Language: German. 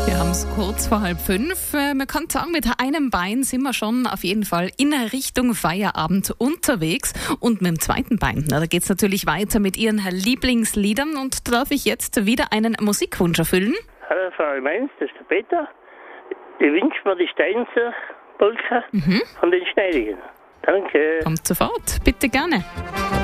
Wir haben es kurz vor 4:30. Man kann sagen, mit einem Bein sind wir schon auf jeden Fall in Richtung Feierabend unterwegs. Und mit dem zweiten Bein, da geht es natürlich weiter mit Ihren Lieblingsliedern. Und da darf ich jetzt wieder einen Musikwunsch erfüllen. Hallo Frau Mainz, das ist der Peter. Ich wünsche mir die Steinzer Polka von den Schneidigen. Danke. Kommt sofort, bitte gerne.